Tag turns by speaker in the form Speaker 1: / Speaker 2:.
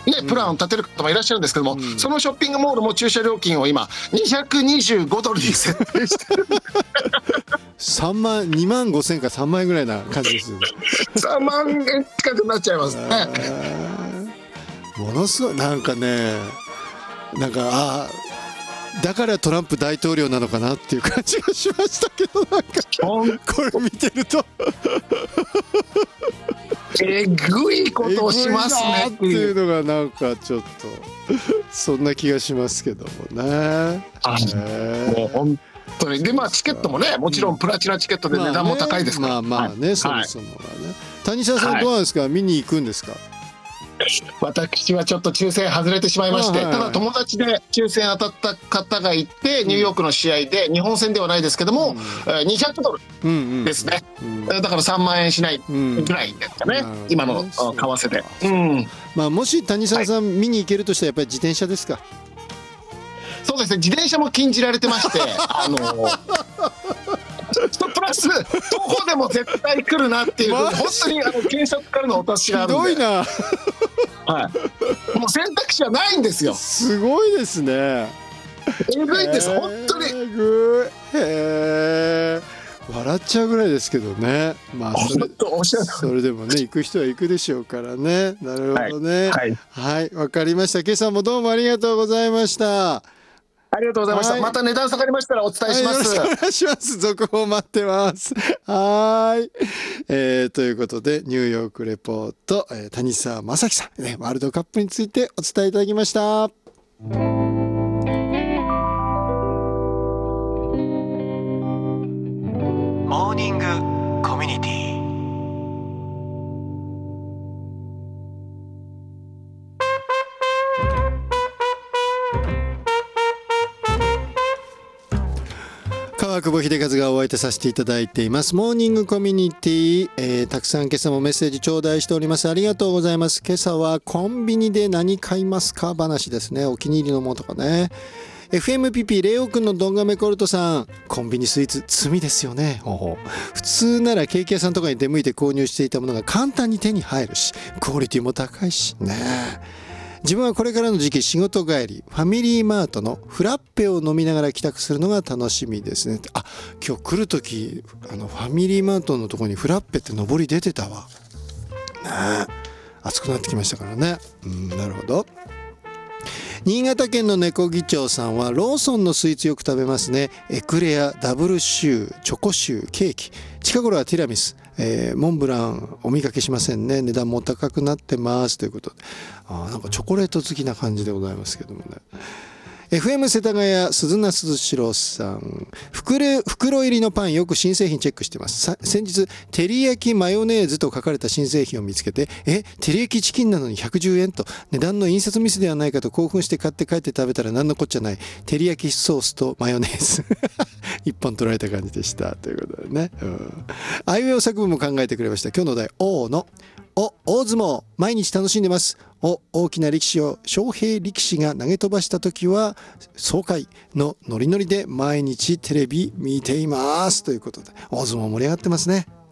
Speaker 1: ね、プランを立てる方もいらっしゃるんですけども、そのショッピングモールも駐車料金を今225ドルに設定してる
Speaker 2: 2万5千か3万円ぐらいな感じですよね。
Speaker 1: 3万円近くなっちゃいますね。
Speaker 2: ものすごいなんかね、なんかだからトランプ大統領なのかなっていう感じがしましたけど、なんかこれ見てると
Speaker 1: えぐいことをしますね
Speaker 2: っていうのがなんかちょっとそんな気がしますけどもね。
Speaker 1: もう本当にで、まあチケットもね、もちろんプラチナチケットで値段も高いですから、
Speaker 2: まあね、そもそもはね。谷沢さんどうなんですか、見に行くんですか？
Speaker 1: 私はちょっと抽選外れてしまいまして、ただ友達で抽選当たった方がいて、ニューヨークの試合で日本戦ではないですけども、200ドルですね。だから3万円しないぐらいですかね、今の為替で。
Speaker 2: まあもし谷沢さん見に行けるとしたらやっぱり自転車ですか？
Speaker 1: そうですね、自転車も禁じられてましてプラス徒歩でも絶対来るなっていう、本当に警察からのお達しがあるんで、
Speaker 2: ひどいな
Speaker 1: もう選択肢はないんですよ。
Speaker 2: すごいですね。
Speaker 1: えぐいんです、本当に。
Speaker 2: 笑っちゃうぐらいですけどね。まあそれでもね、行く人は行くでしょうからね。なるほどね。はい、わかりました。今朝もどうもありがとうございました。
Speaker 1: ありがとうございました。また値段下がりましたらお伝えします。
Speaker 2: よろしくお願いします。続報待ってます。はい、ということでニューヨークレポート、谷沢正樹さん、ワールドカップについてお伝えいただきました。モーニングコミュニティ。川久保秀和がお相手させていただいていますモーニングコミュニティ、たくさん今朝もメッセージ頂戴しております。ありがとうございます。今朝はコンビニで何買いますか話ですね。お気に入りのものとかね。FMPP レオくんのドンガメコルトさん、コンビニスイーツ罪ですよね。普通ならケーキ屋さんとかに出向いて購入していたものが簡単に手に入るし、クオリティも高いしね。自分はこれからの時期仕事帰りファミリーマートのフラッペを飲みながら帰宅するのが楽しみですね。今日来る時ファミリーマートのところにフラッペって上り出てたわね。暑くなってきましたからね。なるほど。新潟県の猫議長さんはローソンのスイーツよく食べますね。エクレア、ダブルシュー、チョコシュー、ケーキ、近頃はティラミス、モンブランお見かけしませんね。値段も高くなってますということで、なんかチョコレート好きな感じでございますけどもね。FM 世田谷鈴名鈴代さん、袋入りのパンよく新製品チェックしてます。先日照り焼きマヨネーズと書かれた新製品を見つけて、照り焼きチキンなのに110円と値段の印刷ミスではないかと興奮して買って帰って食べたら何のこっちゃない照り焼きソースとマヨネーズ一本取られた感じでしたということでね。あいうえお作文も考えてくれました。今日の題大相撲毎日楽しんでます。大きな力士を翔平力士が投げ飛ばした時は爽快のノリノリで毎日テレビ見ていますということで、大相撲盛り上がってますね。